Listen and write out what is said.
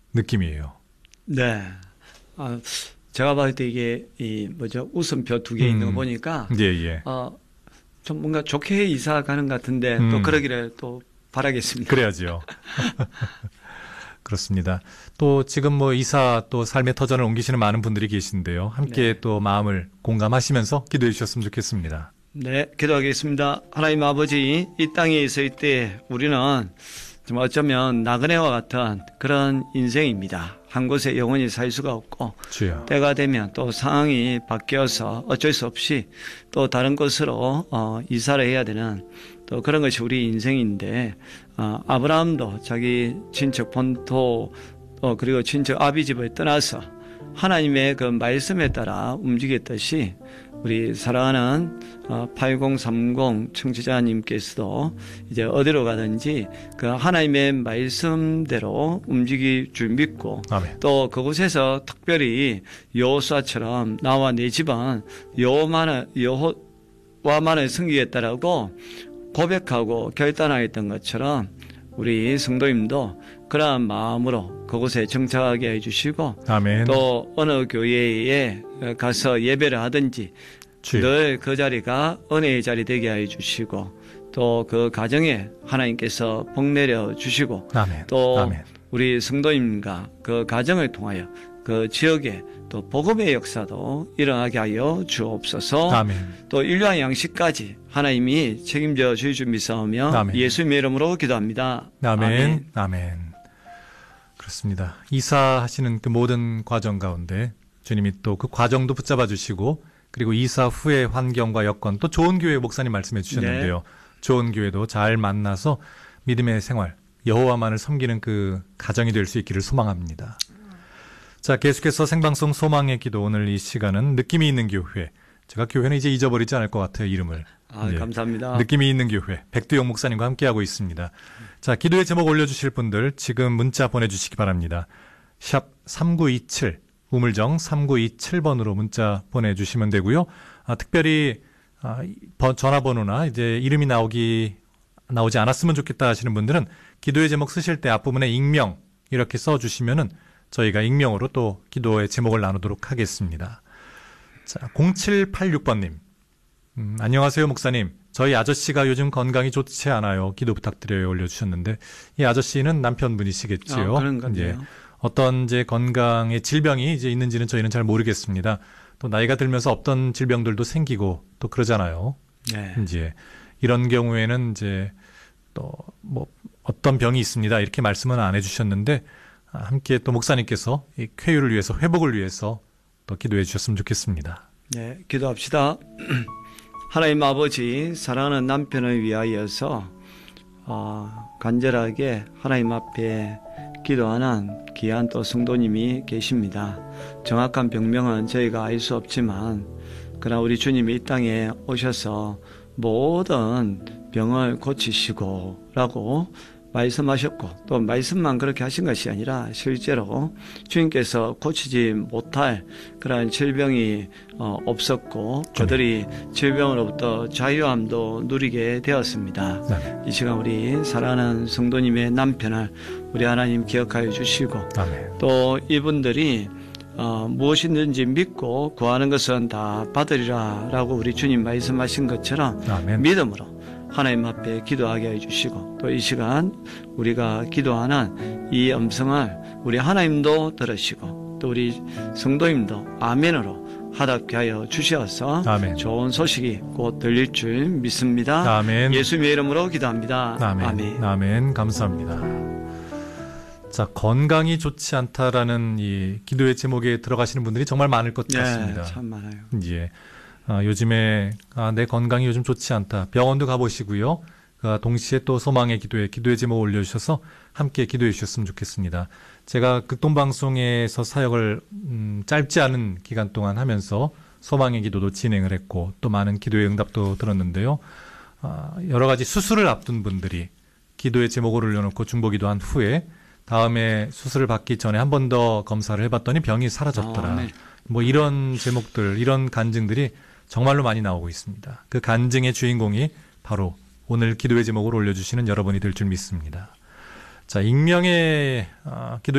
느낌이에요. 네. 제가 봤을 때 이게 웃음표 두 개 있는 거 보니까 예. 좀 뭔가 좋게 이사 가는 것 같은데 또 그러기를 또 바라겠습니다. 그래야죠. 그렇습니다. 또 지금 이사 또 삶의 터전을 옮기시는 많은 분들이 계신데요. 함께 또 마음을 공감하시면서 기도해 주셨으면 좋겠습니다. 네, 기도하겠습니다. 하나님 아버지, 이 땅에 있을 때 우리는 좀 어쩌면 나그네와 같은 그런 인생입니다. 한 곳에 영원히 살 수가 없고 주여. 때가 되면 또 상황이 바뀌어서 어쩔 수 없이 또 다른 곳으로 이사를 해야 되는 또 그런 것이 우리 인생인데 아브라함도 자기 친척 본토 그리고 친척 아비 집을 떠나서 하나님의 그 말씀에 따라 움직였듯이 우리 사랑하는 8030 청취자님께서도 이제 어디로 가든지 그 하나님의 말씀대로 움직일 줄 믿고 아멘. 또 그곳에서 특별히 여호수아처럼 나와 내 집은 여호와만을 섬기겠다라고 고백하고 결단하였던 것처럼 우리 성도님도 그러한 마음으로 그곳에 정착하게 해주시고 아멘. 또 어느 교회에 가서 예배를 하든지 늘 그 자리가 은혜의 자리 되게 해주시고 또 그 가정에 하나님께서 복 내려 주시고 아멘. 또 아멘. 우리 성도님과 그 가정을 통하여 그 지역에 또 복음의 역사도 일어나게 하여 주옵소서. 아멘. 또 인류한 양식까지 하나님이 책임져 주실 줄 믿사오며 아멘. 예수님의 이름으로 기도합니다. 아멘. 아멘. 그렇습니다. 이사하시는 그 모든 과정 가운데 주님이 또 그 과정도 붙잡아 주시고 그리고 이사 후의 환경과 여건 또 좋은 교회 목사님 말씀해 주셨는데요. 네. 좋은 교회도 잘 만나서 믿음의 생활, 여호와만을 섬기는 그 가정이 될 수 있기를 소망합니다. 자, 계속해서 생방송 소망의 기도 오늘 이 시간은 느낌이 있는 교회. 제가 교회는 이제 잊어버리지 않을 것 같아요, 이름을. 네. 감사합니다. 느낌이 있는 교회 백두영 목사님과 함께하고 있습니다. 자, 기도의 제목 올려주실 분들 지금 문자 보내주시기 바랍니다. 샵 3927 우물정 3927번으로 문자 보내주시면 되고요. 특별히 전화번호나 이제 이름이 나오지 않았으면 좋겠다 하시는 분들은 기도의 제목 쓰실 때 앞부분에 익명 이렇게 써주시면은 저희가 익명으로 또 기도의 제목을 나누도록 하겠습니다. 자, 0786번님. 안녕하세요, 목사님. 저희 아저씨가 요즘 건강이 좋지 않아요. 기도 부탁드려요. 올려주셨는데, 이 아저씨는 남편분이시겠지요. 그런 건데요. 어떤 이제 건강의 질병이 이제 있는지는 저희는 잘 모르겠습니다. 또 나이가 들면서 없던 질병들도 생기고 또 그러잖아요. 네. 이제 이런 경우에는 이제 또 어떤 병이 있습니다. 이렇게 말씀은 안 해주셨는데, 함께 또 목사님께서 이 쾌유를 위해서, 회복을 위해서 또 기도해 주셨으면 좋겠습니다. 네, 기도합시다. 하나님 아버지, 사랑하는 남편을 위하여서 간절하게 하나님 앞에 기도하는 귀한 또 성도님이 계십니다. 정확한 병명은 저희가 알 수 없지만 그러나 우리 주님이 이 땅에 오셔서 모든 병을 고치시고 라고 말씀하셨고 또 말씀만 그렇게 하신 것이 아니라 실제로 주님께서 고치지 못할 그러한 질병이 없었고 그들이 질병으로부터 자유함도 누리게 되었습니다. 네. 이 시간 우리 사랑하는 성도님의 남편을 우리 하나님 기억하여 주시고 아멘. 또 이분들이 무엇이든지 믿고 구하는 것은 다 받으리라 라고 우리 주님 말씀하신 것처럼 아멘. 믿음으로 하나님 앞에 기도하게 해주시고 또 이 시간 우리가 기도하는 이 음성을 우리 하나님도 들으시고 또 우리 성도님도 아멘으로 하답게 하여 주셔서 아멘. 좋은 소식이 곧 들릴 줄 믿습니다. 아멘. 예수님의 이름으로 기도합니다. 아멘. 아멘. 아멘. 감사합니다. 자, 건강이 좋지 않다라는 이 기도의 제목에 들어가시는 분들이 정말 많을 것 같습니다. 네, 참 많아요. 예. 요즘에 내 건강이 요즘 좋지 않다. 병원도 가보시고요. 동시에 또 소망의 기도의 제목 올려주셔서 함께 기도해 주셨으면 좋겠습니다. 제가 극동방송에서 사역을 짧지 않은 기간 동안 하면서 소망의 기도도 진행을 했고 또 많은 기도의 응답도 들었는데요. 여러 가지 수술을 앞둔 분들이 기도의 제목을 올려놓고 중보기도한 후에 다음에 수술을 받기 전에 한 번 더 검사를 해봤더니 병이 사라졌더라. 네. 이런 제목들, 이런 간증들이 정말로 많이 나오고 있습니다. 그 간증의 주인공이 바로 오늘 기도의 제목을 올려주시는 여러분이 될 줄 믿습니다. 자, 익명의 기도